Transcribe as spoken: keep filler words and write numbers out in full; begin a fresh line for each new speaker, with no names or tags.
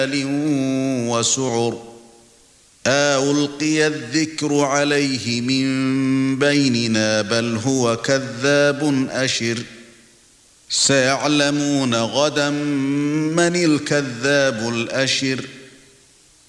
وسعر ألقي الذكر عليه من بيننا بل هو كذاب أشر سيعلمون غدا من الكذاب الأشر